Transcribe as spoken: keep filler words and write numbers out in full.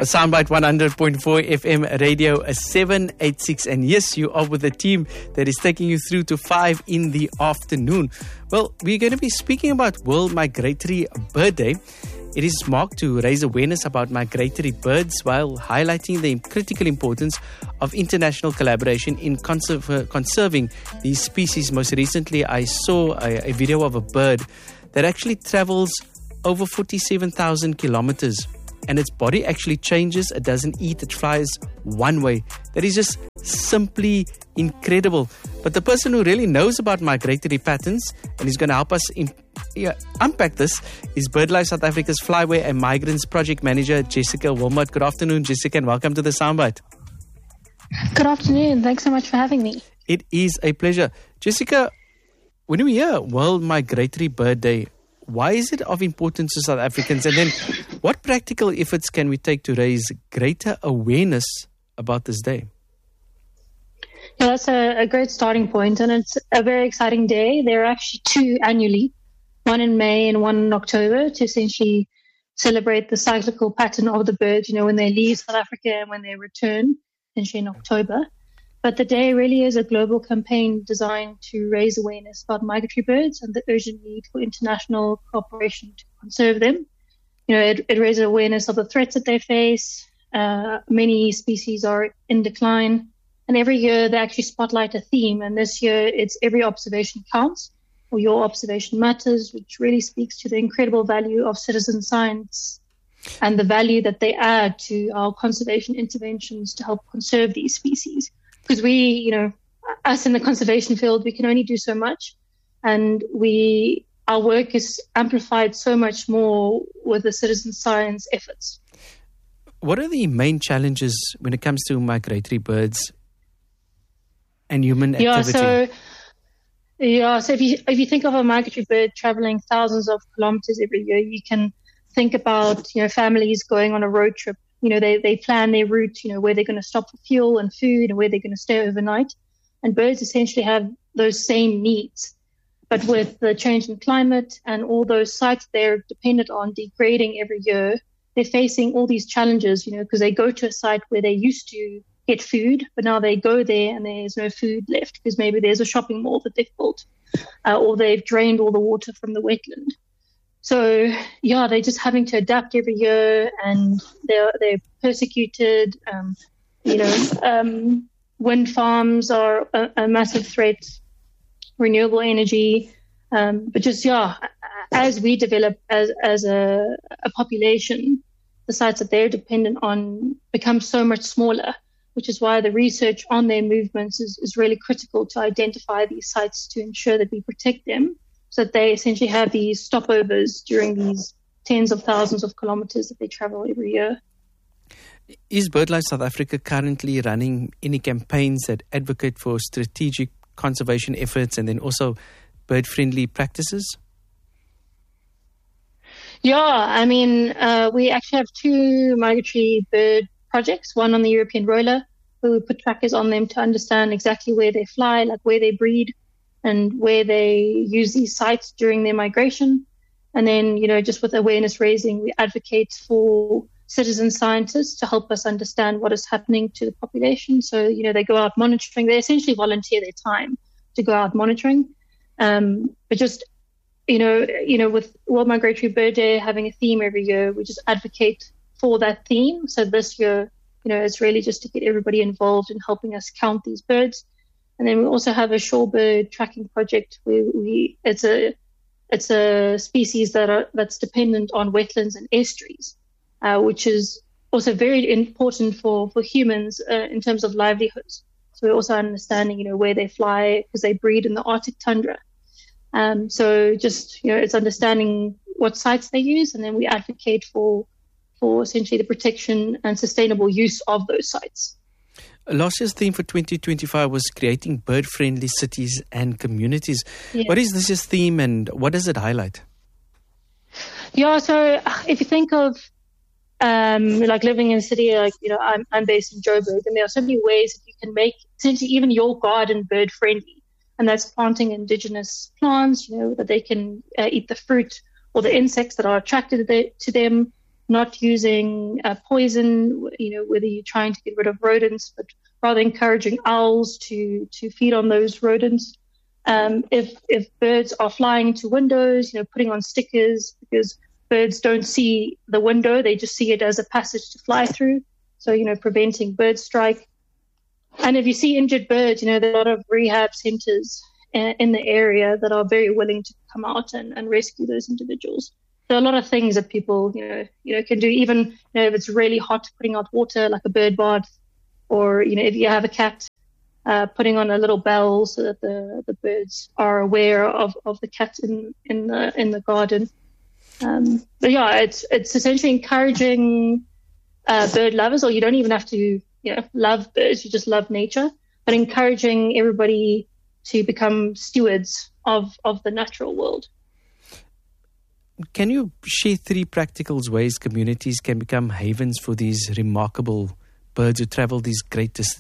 Soundbite one hundred point four F M Radio, a seven eighty-six. And yes, you are with a team that is taking you through to five in the afternoon. Well, we're going to be speaking about World Migratory Bird Day. It is marked to raise awareness about migratory birds while highlighting the critical importance of international collaboration in conserve, conserving these species. Most recently, I saw a, a video of a bird that actually travels over forty-seven thousand kilometers. And its body actually changes. It doesn't eat. It flies one way. That is just simply incredible. But the person who really knows about migratory patterns and is going to help us in, yeah, unpack this is BirdLife South Africa's Flyway and Migrants Project Manager, Jessica Wilmot. Good afternoon, Jessica, and welcome to the Soundbite. Good afternoon. Thanks so much for having me. It is a pleasure. Jessica, when we hear World Migratory Bird Day, why is it of importance to South Africans? And then what practical efforts can we take to raise greater awareness about this day? Yeah, that's a, a great starting point, and it's a very exciting day. There are actually two annually, one in May and one in October, to essentially celebrate the cyclical pattern of the birds, you know, when they leave South Africa and when they return, essentially in October. But the day really is a global campaign designed to raise awareness about migratory birds and the urgent need for international cooperation to conserve them. You know, it, it raises awareness of the threats that they face. Uh, many species are in decline. And every year they actually spotlight a theme. And this year it's Every Observation Counts, or Your Observation Matters, which really speaks to the incredible value of citizen science and the value that they add to our conservation interventions to help conserve these species. Because we, you know, us in the conservation field, we can only do so much. And we, our work is amplified so much more with the citizen science efforts. What are the main challenges when it comes to migratory birds and human activity? Yeah, so, yeah, so if you, if you think of a migratory bird traveling thousands of kilometers every year, you can think about, you know, families going on a road trip. You know, they, they plan their route, you know, where they're going to stop for fuel and food and where they're going to stay overnight. And birds essentially have those same needs. But with the change in climate and all those sites they're dependent on degrading every year, they're facing all these challenges, you know, because they go to a site where they used to get food, but now they go there and there's no food left because maybe there's a shopping mall that they've built uh, or they've drained all the water from the wetland. So, yeah, they're just having to adapt every year, and they're they're persecuted. Um, you know, um, wind farms are a, a massive threat, renewable energy. Um, but just, yeah, as we develop as as a, a population, the sites that they're dependent on become so much smaller, which is why the research on their movements is, is really critical to identify these sites to ensure that we protect them, so that they essentially have these stopovers during these tens of thousands of kilometers that they travel every year. Is BirdLife South Africa currently running any campaigns that advocate for strategic conservation efforts and then also bird-friendly practices? Yeah, I mean, uh, we actually have two migratory bird projects, one on the European roller, where we put trackers on them to understand exactly where they fly, like where they breed, and where they use these sites during their migration. And then, you know, just with awareness raising, we advocate for citizen scientists to help us understand what is happening to the population. So, you know, they go out monitoring. They essentially volunteer their time to go out monitoring. Um, but just, you know, you know, with World Migratory Bird Day having a theme every year, we just advocate for that theme. So this year, you know, it's really just to get everybody involved in helping us count these birds. And then we also have a shorebird tracking project where we it's a it's a species that are that's dependent on wetlands and estuaries, uh, which is also very important for for humans uh, in terms of livelihoods. So we're also understanding, you know, where they fly because they breed in the Arctic tundra. Um, so just, you know, it's understanding what sites they use, and then we advocate for for essentially the protection and sustainable use of those sites. Last year's theme for twenty twenty-five was creating bird-friendly cities and communities. Yeah. What is this year's theme and what does it highlight? Yeah, so if you think of um, like living in a city, like, you know, I'm, I'm based in Joburg, and there are so many ways that you can make essentially even your garden bird-friendly. And that's planting indigenous plants, you know, that they can uh, eat the fruit or the insects that are attracted to them. not using uh, poison, you know, whether you're trying to get rid of rodents, but rather encouraging owls to, to feed on those rodents. Um, if, if birds are flying into windows, you know, putting on stickers, because birds don't see the window, they just see it as a passage to fly through. So, you know, preventing bird strike. And if you see injured birds, you know, there are a lot of rehab centers in the area that are very willing to come out and, and rescue those individuals. There are a lot of things that people, you know, you know, can do. Even, you know, if it's really hot, putting out water like a bird bath, or, you know, if you have a cat, uh, putting on a little bell so that the, the birds are aware of, of the cat in, in the in the garden. Um, but yeah, it's it's essentially encouraging uh, bird lovers, or you don't even have to, you know, love birds, you just love nature, but encouraging everybody to become stewards of, of the natural world. Can you share three practical ways communities can become havens for these remarkable birds who travel these great dis-